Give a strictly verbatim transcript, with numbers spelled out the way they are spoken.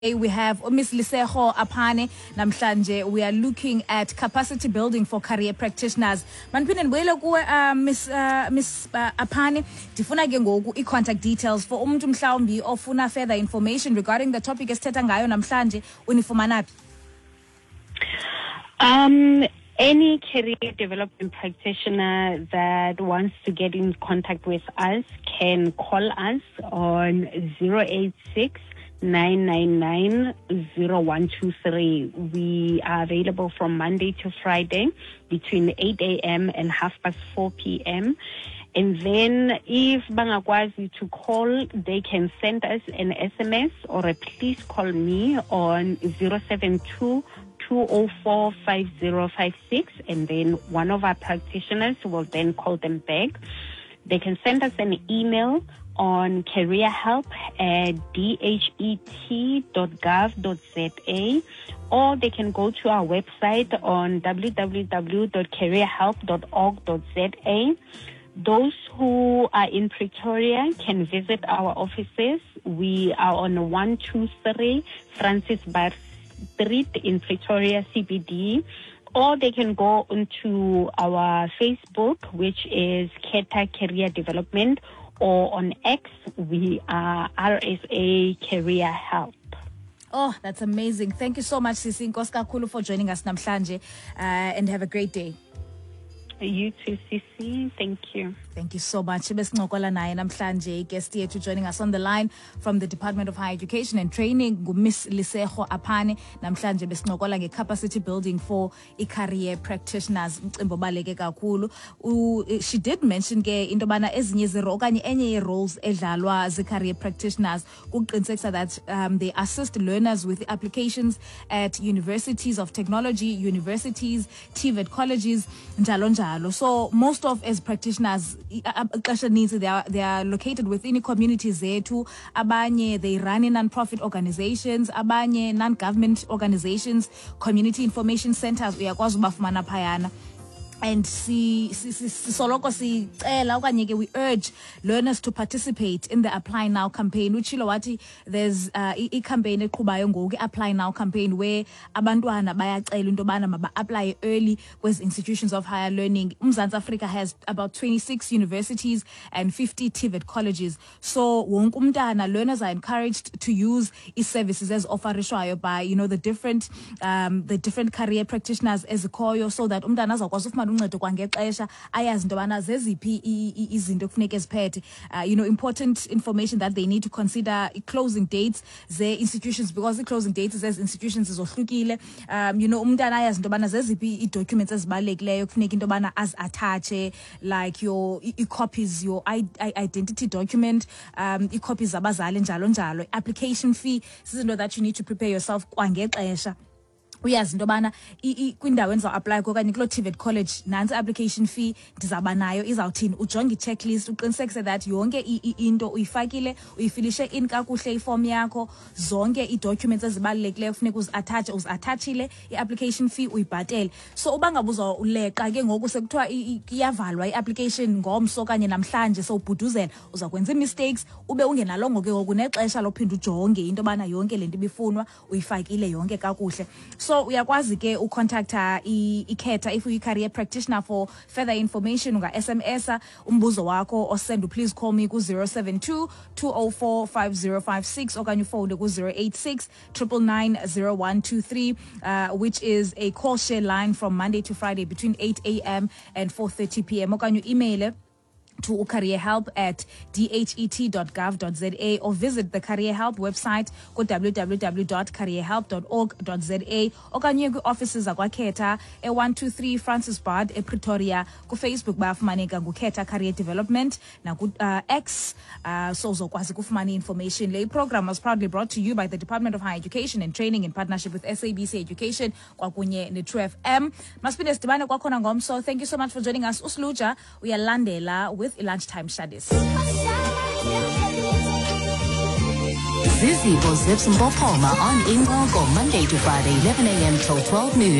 We have Miss Liseho Apane namhlanje. We are looking at capacity building for career practitioners. Manphinde ngibuyele kuwe uh, Miss uh, Miss uh, Apane, ndifuna ke ngoku i-contact details for umuntu mhlawumbi ofuna further information regarding the topic esithetha ngayo namhlanje. Unifumana phi? Um Any career development practitioner that wants to get in contact with us can call us on zero eight six nine nine nine zero one two three. We are available from Monday to Friday between eight a.m. and half past four p.m. And then if bangakwazi to call, they can send us an S M S or a please call me on zero seven two two zero four five zero five six, and then one of our practitioners will then call them back. They can send us an email on careerhelp at d h e t dot gov dot z a, or they can go to our website on w w w dot careerhelp dot org dot z a. Those who are in Pretoria can visit our offices. We are on one two three Francis Bar Street in Pretoria C B D, or they can go onto our Facebook, which is Keta Career Development, or on X, we are R S A Career Help. Oh, that's amazing. Thank you so much, Sisi Nkosi kakhulu, for joining us namhlanje, uh, and have a great day. You too, Sisi. Thank you. Thank you so much. Besincokola naye namhlanje guest yethu joining us on the line from the Department of Higher Education and Training, Miss Liseho Apane. Namhlanje besincokola nge-capacity building for i-career practitioners. Mcimbobaleke kakhulu. She did mention ke into bana ezinye zero okanye enye ye-roles edlalwa zi-career practitioners kuqinisekisa that um, they assist learners with applications at universities of technology, universities, T V E T colleges, njalo njalo. So most of as practitioners needs they are they are located within communities zethu. Abanye they run in non-profit organizations, abanye non-government organizations, community information centers uyakwazi ubafumana phayana. And si soloko si okanye ke we urge learners to participate in the Apply Now campaign. Uchilo wathi there's uh, i campaign eqhubayo ngoku, Apply Now campaign, where abantwana bayacela into bana maba apply early with institutions of higher learning. Mzansi Africa has about twenty-six universities and fifty T V E T colleges. So wonke umntana, learners are encouraged to use i services as offerishwayo by, you know, the different um the different career practitioners as koyo, so that umntana azakwazi ufumana uncedo kwangexesha, ayazi into bana zeziphi izinto kufuneka eziphethe. Uh, you know, important information that they need to consider, closing dates ze institutions, because the closing dates zez institutions izohlukile. Um, you know, umntana ayazi into bana zeziphi i-documents ezibalulekileyo kufuneka into bana azi-attache, like your i-copies, your identity document, um, i-copies zabazali njalo njalo. Application fee, sizinto that you need to prepare yourself kwangexesha. Uyazi into bana kwindawo enza apply okanye kulo T V E T college nansi application fee ndizaba nayo izawuthini, ujonge i-checklist uqinisekise that yonke into uyifakile, uyifilishe in kakuhle iform yakho, zonke i-documents ezibalulekileyo kufuneka uzi-attach uzi-attachile, i-application fee uyibhatele. So uba ngabe uzawuleqa ke ngoku sekuthiwa iyavalwa i-application ngomso okanye namhlanje sowubhuduzela, uzakwenza i-mistakes ube ungenalongo ke ngoku nexesha lophinda ujonge into bana yonke lento ibifunwa uyifakile yonke kakuhle. So uyakwazi ke ucontacta iKeta if you career practitioner for further information. Unga S M S umbuzo wako or send please call me ku zero seven two two zero four five zero five six okanye phone ku zero eight six nine nine nine zero one two three, uh, which is a call share line from Monday to Friday between eight a.m. and four thirty p.m. okanye email to careerhelp at d h e t dot gov dot z a, or visit the Career Help website go w w w dot careerhelp dot org dot z a, okanye kwi-offices akwaKeta e one two three Francis Bard e Pretoria. Ku Facebook bayafumaneka nguKeta Career Development na ku uh, X, uh, so uzokwazi kufumana information. Le program was proudly brought to you by the Department of Higher Education and Training in partnership with S A B C Education kwakunye ne True F M. Masipinde sidibane kwakhona ngomso. Thank you so much for joining us. Usluja uyalandela with lunchtime studies. Zizi Zips and Bopoma on Ingogo Monday to Friday, eleven a.m. till twelve noon.